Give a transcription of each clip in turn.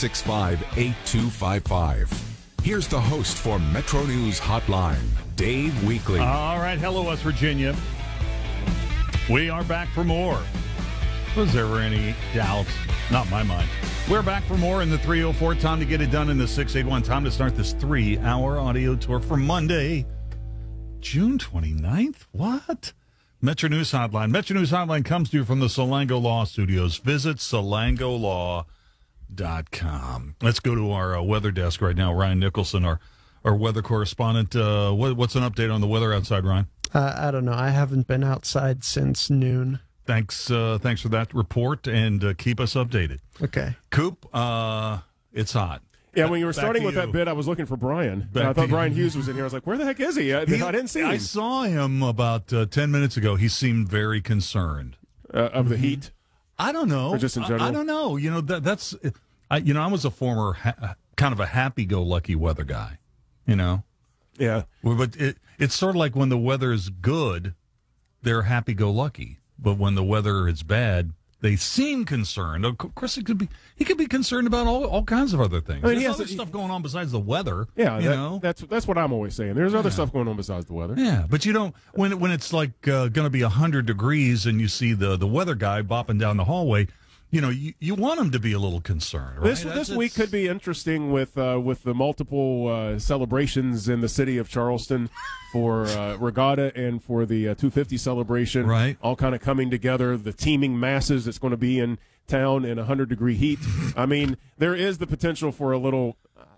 865-8255. Here's the host for Metro News Hotline, Dave Weekley. All right. Hello, West Virginia. We are back for more. Was there any doubt? Not in my mind. We're back for more in the 304. Time to get it done in the 681. Time to start this 3-hour audio tour for Monday, June 29th. What? Metro News Hotline. Metro News Hotline comes to you from the Salango Law Studios. Visit salangolaw.com. Let's go to our weather desk right now. Ryan Nicholson, our weather correspondent. What's an update on the weather outside, Ryan? I don't know. I haven't been outside since noon. Thanks for that report, and keep us updated. Okay. Coop, it's hot. Yeah, when you were starting with that bit, I was looking for Brian. I thought Brian Hughes was in here. I was like, where the heck is he? I didn't see him. I saw him about 10 minutes ago. He seemed very concerned. Of the heat? I don't know. Or just in general? I don't know. You know, that's... I was a former kind of a happy-go-lucky weather guy, you know? Yeah. But it's sort of like when the weather is good, they're happy-go-lucky. But when the weather is bad, they seem concerned. Of course, he could be concerned about all kinds of other things. I mean, There's other stuff going on besides the weather. Yeah, that's what I'm always saying. There's other stuff going on besides the weather. Yeah, but you don't when it's like going to be 100 degrees and you see the weather guy bopping down the hallway. You know, you want him to be a little concerned, right? This week could be interesting with the multiple celebrations in the city of Charleston for Regatta and for the 250 celebration. Right. All kind of coming together, the teeming masses that's going to be in town in 100-degree heat. I mean, there is the potential for a little,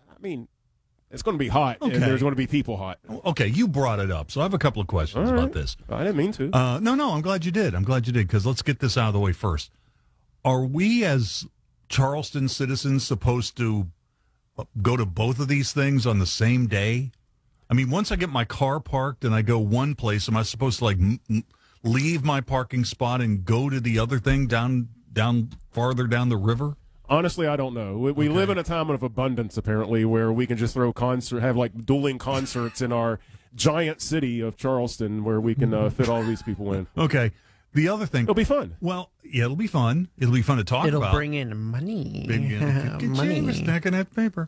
it's going to be hot, and there's going to be people hot. Okay, you brought it up, so I have a couple of questions about this. I didn't mean to. No, I'm glad you did. Because let's get this out of the way first. Are we, as Charleston citizens, supposed to go to both of these things on the same day? I mean, once I get my car parked and I go one place, am I supposed to, leave my parking spot and go to the other thing down farther down the river? Honestly, I don't know. We live in a time of abundance, apparently, where we can just have dueling concerts in our giant city of Charleston where we can fit all these people in. Okay. The other thing... It'll be fun. Well, yeah, it'll be fun. It'll be fun to talk about. It'll bring in money. Money. Stacking that paper.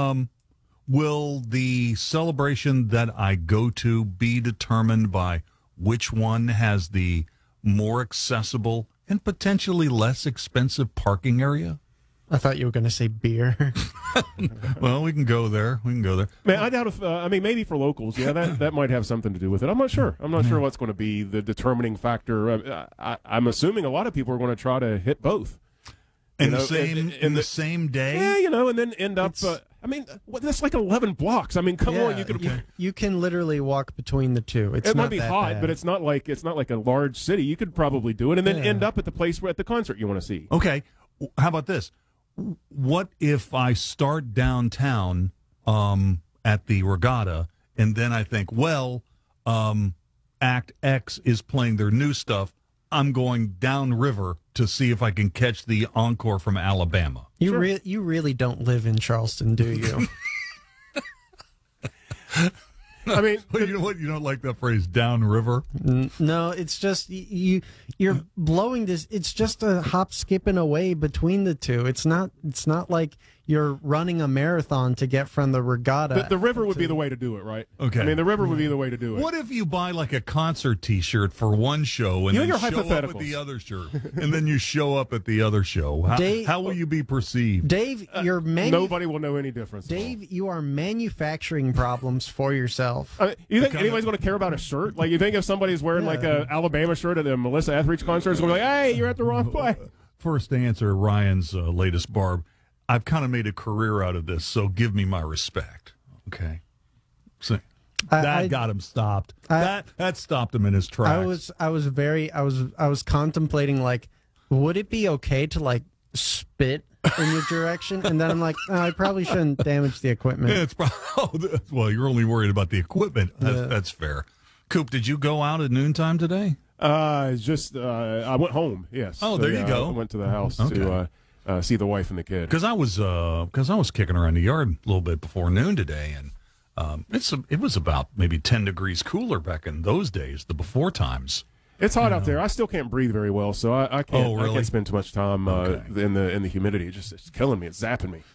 Will the celebration that I go to be determined by which one has the more accessible and potentially less expensive parking area? I thought you were going to say beer. Well, we can go there. Man, I doubt if. Maybe for locals, yeah, that might have something to do with it. I'm not sure. I'm not sure what's going to be the determining factor. I'm assuming a lot of people are going to try to hit both. In the same day. Yeah, and then end up. That's like 11 blocks. I mean, come on, you can literally walk between the two. It might be hot, bad. But it's not like a large city. You could probably do it, and then end up at the place at the concert you want to see. Okay, how about this? What if I start downtown at the Regatta, and then I think, Act X is playing their new stuff. I'm going downriver to see if I can catch the encore from Alabama. You really don't live in Charleston, do you? I mean, you know what? You don't like that phrase, downriver? No, it's just you're blowing this. It's just a hop, skipping away between the two. It's not like you're running a marathon to get from the Regatta. The river would be the way to do it, right? Okay. I mean, the river would be the way to do it. What if you buy like a concert T-shirt for one show and then you're show up at the other shirt, and then you show up at the other show? How will you be perceived? Dave, nobody will know any difference. Dave, you are manufacturing problems for yourself. You think anybody's going to care about a shirt? Like, you think if somebody's wearing like a Alabama shirt at a Melissa Etheridge concert, it's going to be like, hey, you're at the wrong place. First to answer Ryan's latest barb. I've kind of made a career out of this, so give me my respect. Okay, so that got him stopped. That stopped him in his tracks. I was contemplating, like, would it be okay to like spit in your direction? And then I'm like, I probably shouldn't damage the equipment. Yeah, well, you're only worried about the equipment. That's fair. Coop, did you go out at noontime today? I went home. Yes. Oh, there you go. I went to the house to see the wife and the kid. Because I was kicking around the yard a little bit before noon today, and it was about maybe 10 degrees cooler back in those days, the before times. It's hot out there. I still can't breathe very well, so I can't. Oh, really? I can't spend too much time in the humidity. It's killing me. It's zapping me.